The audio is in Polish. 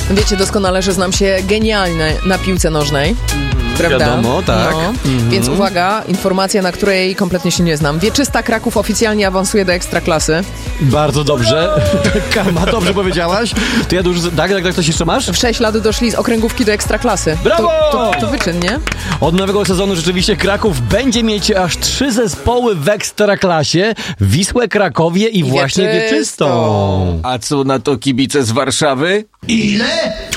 Wiecie doskonale, że znam się genialnie na piłce nożnej. Prawda? Wiadomo, tak. No. Więc uwaga, informacja, na której kompletnie się nie znam. Wieczysta Kraków oficjalnie awansuje do Ekstraklasy. Bardzo dobrze. Kama, dobrze powiedziałaś. To ja już... Tak, coś jeszcze masz? W 6 lat doszli z okręgówki do Ekstraklasy. Brawo! To wyczyn, nie? Od nowego sezonu rzeczywiście Kraków będzie mieć aż 3 zespoły w Ekstraklasie. Wisłę, Krakowie i właśnie Wieczystą. A co na to kibice z Warszawy? Ile?